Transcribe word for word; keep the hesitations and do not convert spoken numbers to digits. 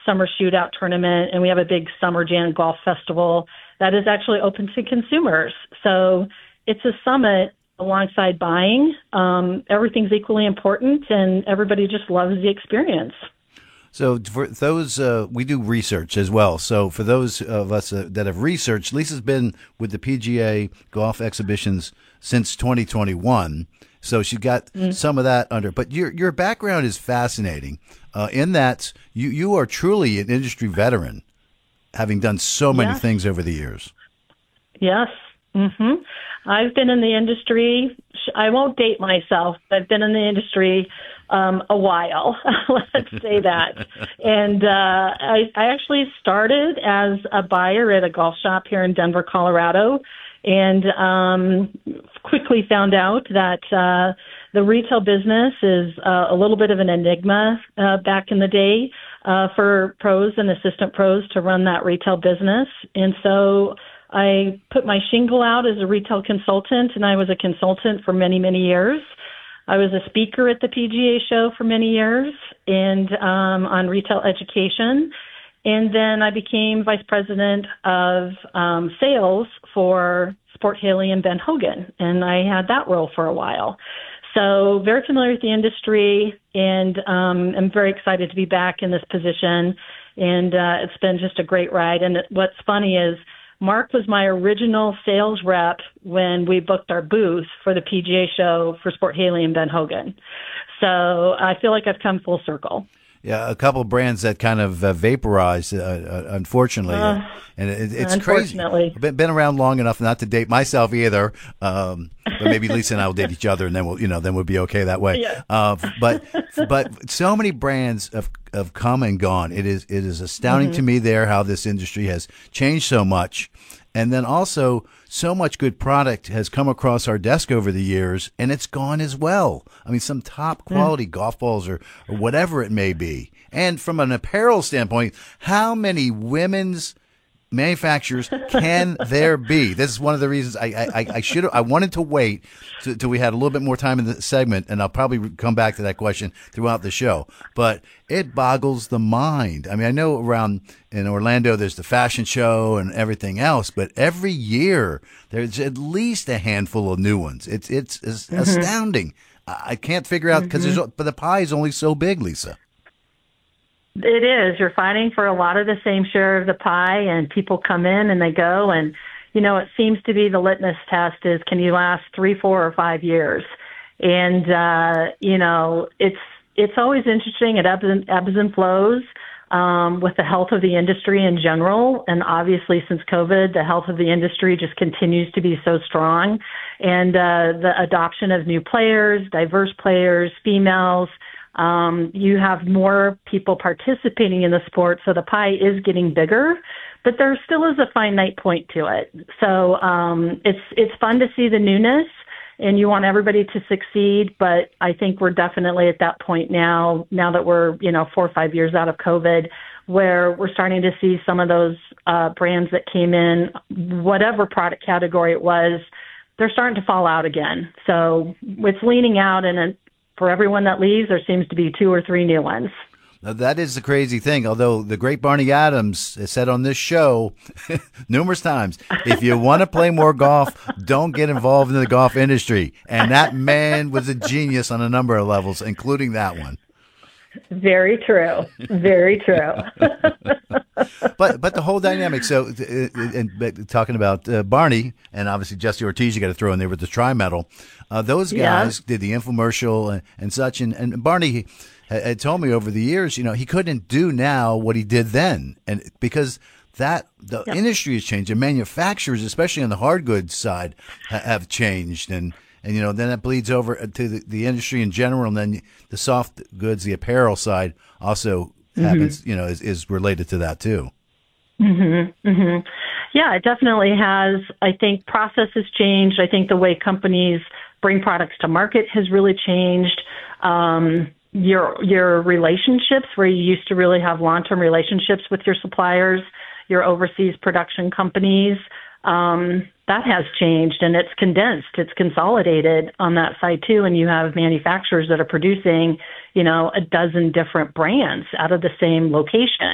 summer shootout tournament, and we have a big Summer Jam Golf Festival that is actually open to consumers. So it's a summit alongside buying. Um, everything's equally important, and everybody just loves the experience. So for those, uh, we do research as well. So for those of us uh, that have researched, Lisa's been with the P G A Golf Exhibitions since twenty twenty-one. So she got mm. some of that under. But your your background is fascinating uh, in that you, you are truly an industry veteran, having done so many yes. things over the years. Yes. Mm-hmm. I've been in the industry. I won't date myself, but I've been in the industry um, a while. Let's say that. And uh, I, I actually started as a buyer at a golf shop here in Denver, Colorado, and um, quickly found out that uh, the retail business is uh, a little bit of an enigma uh, back in the day uh, for pros and assistant pros to run that retail business. And so I put my shingle out as a retail consultant, and I was a consultant for many, many years. I was a speaker at the P G A show for many years and um, on retail education. And then I became vice president of um, sales for Sport Haley and Ben Hogan, and I had that role for a while. So very familiar with the industry, and um, I'm very excited to be back in this position. And uh, it's been just a great ride. And what's funny is Mark was my original sales rep when we booked our booth for the P G A show for Sport Haley and Ben Hogan. So I feel like I've come full circle. Yeah, a couple of brands that kind of uh, vaporized, uh, uh, unfortunately, uh, and it, it's unfortunately. crazy. I've been around long enough not to date myself either, um, but maybe Lisa and I will date each other, and then we'll, you know, then we'll be okay that way. Yeah. Uh, but but so many brands have have come and gone. It is it is astounding mm-hmm. to me there how this industry has changed so much. And then also, so much good product has come across our desk over the years, and it's gone as well. I mean, some top quality mm. golf balls or, or whatever it may be. And from an apparel standpoint, how many women's manufacturers can there be? This is one of the reasons I I, I should I wanted to wait till we had a little bit more time in the segment, and I'll probably come back to that question throughout the show. But it boggles the mind. I mean, I know around in Orlando there's the fashion show and everything else, but every year there's at least a handful of new ones. It's it's, it's mm-hmm. astounding. I can't figure out because mm-hmm. but the pie is only so big, Lisa. It is. You're fighting for a lot of the same share of the pie, and people come in and they go. And, you know, it seems to be the litmus test is, can you last three, four, or five years? And, uh, you know, it's it's always interesting. It ebbs and, ebbs and flows um, with the health of the industry in general. And obviously, since COVID, the health of the industry just continues to be so strong. And uh, the adoption of new players, diverse players, females, Um, you have more people participating in the sport, so the pie is getting bigger, but there still is a finite point to it. So um, it's it's fun to see the newness, and you want everybody to succeed. But I think we're definitely at that point now. Now that we're you know four or five years out of COVID, where we're starting to see some of those uh, brands that came in, whatever product category it was, they're starting to fall out again. So it's leaning out, and it, for everyone that leaves, there seems to be two or three new ones. Now, that is the crazy thing. Although the great Barney Adams has said on this show numerous times, if you want to play more golf, don't get involved in the golf industry. And that man was a genius on a number of levels, including that one. Very true. Very true. but but the whole dynamic. So, uh, and talking about uh, Barney and obviously Jesse Ortiz, you got to throw in there with the tri-medal. Uh, those guys yeah. did the infomercial and, and such. And, and Barney had, had told me over the years, you know, he couldn't do now what he did then, and because that the yeah. industry has changed, and manufacturers, especially on the hard goods side, ha- have changed, and. And, you know, then that bleeds over to the, the industry in general. And then the soft goods, the apparel side also mm-hmm. happens, you know, is, is related to that, too. Mm-hmm. Mm-hmm. Yeah, it definitely has. I think process has changed. I think the way companies bring products to market has really changed. Um, your your relationships, where you used to really have long-term relationships with your suppliers, your overseas production companies, um, that has changed, and it's condensed, it's consolidated on that side too. And you have manufacturers that are producing, you know, a dozen different brands out of the same location.